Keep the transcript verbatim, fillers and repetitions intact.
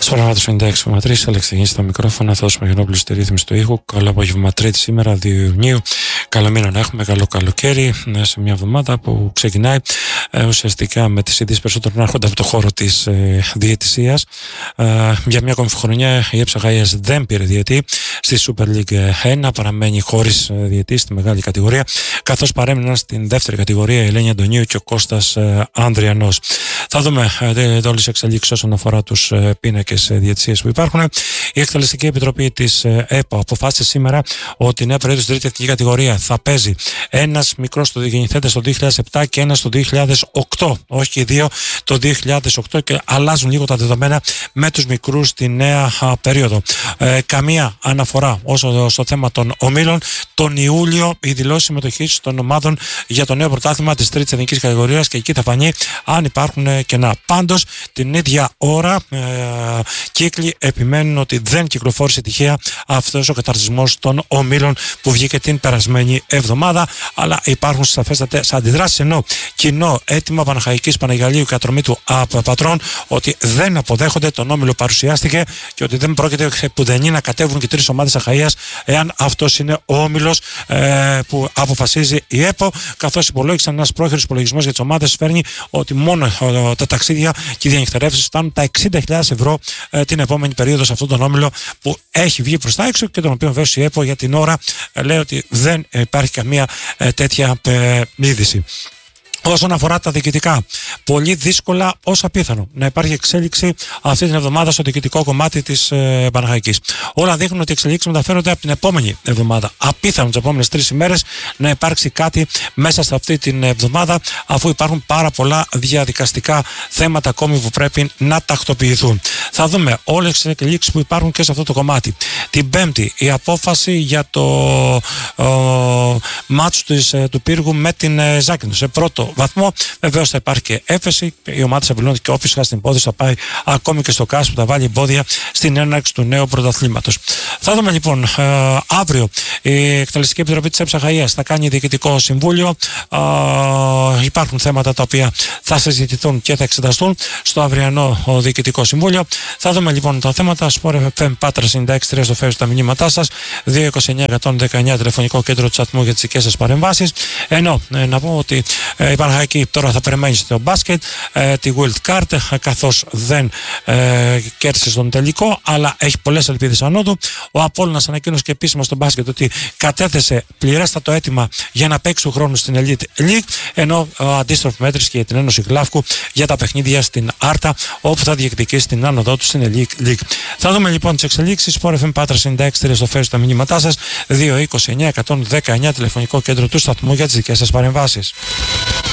Σποραβάτος ενενήντα έξι κόμμα τρία, Αλεξανδρίνη στο μικρόφωνο, Θεός Μαγενόπουλος στη ρύθμιση του ήχου. Καλό απόγευμα, Τρίτη σήμερα, δύο Ιουνίου. Καλό μήνα να έχουμε, καλό καλοκαίρι σε μια εβδομάδα που ξεκινάει ε, ουσιαστικά με τις ειδήσεις περισσότερων να έρχονται από το χώρο της ε, διαιτησίας. Ε, για μια ακόμη χρονιά η ΕΠΣΑ Χαΐας δεν πήρε διαιτή στη Super League ένα, παραμένει χωρίς διαιτή στη μεγάλη κατηγορία, καθώς παρέμειναν στην δεύτερη κατηγορία η Ελένη Αντωνίου και ο Κώστας ε, Ανδριανός. Θα δούμε ε, όλες τις εξελίξεις όσον αφορά τους ε, πίνακες διαιτησίας που υπάρχουν. Η Εκτελεστική Επιτροπή της ΕΠΟ αποφάσισε σήμερα ότι η νέα περίοδος στην τρίτη εθνική κατηγορία θα παίζει ένας μικρός το γεννηθέντες το δύο χιλιάδες επτά και ένας το δύο χιλιάδες οκτώ, όχι και οι δύο το δύο χιλιάδες οκτώ, και αλλάζουν λίγο τα δεδομένα με τους μικρούς στη νέα α, περίοδο. Ε, καμία αναφορά όσο στο θέμα των ομίλων. Τον Ιούλιο η δηλώση συμμετοχής των ομάδων για το νέο πρωτάθλημα της τρίτης εθνικής κατηγορίας, και εκεί θα φανεί αν υπάρχουν κενά. Πάντως την ίδια ώρα ε, κύκλοι επιμένουν ότι δεν κυκλοφόρησε τυχαία αυτός ο καταρτισμός των ομίλων που βγήκε την περασμένη εβδομάδα, αλλά υπάρχουν σαφέστατες αντιδράσεις, ενώ κοινό αίτημα Παναχαϊκής, Παναγιαλίου και Ατρωμίτου Πατρών ότι δεν αποδέχονται τον όμιλο παρουσιάστηκε και ότι δεν πρόκειται πουδενή να κατέβουν και τρεις ομάδες Αχαΐας εάν αυτός είναι ο όμιλος ε, που αποφασίζει η ΕΠΟ, καθώς υπολόγισαν ένας πρόχειρος υπολογισμός για τις ομάδες φέρνει ότι μόνο ε, τα ταξίδια και οι διανυκτερεύσεις φτάνουν τα εξήντα χιλιάδες ευρώ ε, την επόμενη περίοδο σε αυτόν τον όμιλο που έχει βγει προς τα έξω και τον οποίο βέβαια η ΕΠΟ για την ώρα ε, λέει ότι δεν υπάρχει καμία ε, τέτοια ε, είδηση. Όσον αφορά τα διοικητικά, πολύ δύσκολα ως απίθανο να υπάρχει εξέλιξη αυτή την εβδομάδα στο διοικητικό κομμάτι της ε, Παναχαϊκής. Όλα δείχνουν ότι οι εξελίξεις μεταφέρονται από την επόμενη εβδομάδα. Απίθανο τις επόμενες τρεις ημέρες να υπάρξει κάτι μέσα σε αυτή την εβδομάδα, αφού υπάρχουν πάρα πολλά διαδικαστικά θέματα ακόμη που πρέπει να τακτοποιηθούν. Θα δούμε όλες τις εξελίξεις που υπάρχουν και σε αυτό το κομμάτι. Την Πέμπτη, η απόφαση για το μάτσο του Πύργου με την ε, Ζάκυνθο. Σε πρώτο βαθμό, βεβαίως θα υπάρχει και έφεση. Η ομάδα της Αβυλώνης και όποιος χάσει την υπόθεση θα πάει ακόμη και στο ΚΑΣ που θα βάλει εμπόδια στην έναρξη του νέου πρωταθλήματος. Θα δούμε λοιπόν ε, αύριο η Εκτελεστική Επιτροπή της ΕΠΣΑ Χαΐας θα κάνει διοικητικό συμβούλιο. Ε, υπάρχουν θέματα τα οποία θα συζητηθούν και θα εξεταστούν στο αυριανό διοικητικό συμβούλιο. Θα δούμε λοιπόν τα θέματα. Σπορ εφ εμ Πάτρας ενενήντα έξι τρία στο Facebook τα μηνύματά σας. δύο είκοσι εννιά εκατόν δεκαεννιά τηλεφωνικό κέντρο του Τσατμού για τις δικές σας παρεμβάσεις. Ενώ ε, να πω ότι ε, η Παναχαϊκή τώρα θα περιμένει στο μπάσκετ ε, τη Wild Card, ε, καθώς δεν ε, κέρδισε στον τελικό, αλλά έχει πολλές ελπίδες ανώδου. Ο Απόλλωνας ανακοίνωσε και επίσημα στο μπάσκετ ότι κατέθεσε πληρέστατο αίτημα για να παίξει του χρόνου στην Elite League, ενώ ε, αντίστροφη μέτρηση και για την Ένωση Γλάφκου για τα παιχνίδια στην Άρτα, όπου θα διεκδικήσει την άνοδό του στην Elite League. Θα δούμε λοιπόν τις εξελίξεις. Σπορ εφ εμ Πάτρας ενενήντα έξι τρία στο Facebook τα μηνύματά σας. δύο είκοσι εννιά εκατόν δεκαεννιά τηλεφωνικό κέντρο του σταθμού για τις δικές σας παρεμβάσεις.